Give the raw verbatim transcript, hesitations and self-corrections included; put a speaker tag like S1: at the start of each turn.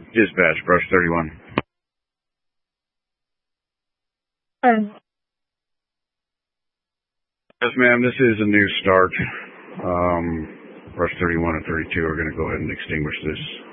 S1: Dispatch, Brush thirty-one.
S2: Um,
S1: Yes, ma'am, this is a new start. Um, Brush thirty-one and thirty-two are going to go ahead and extinguish this.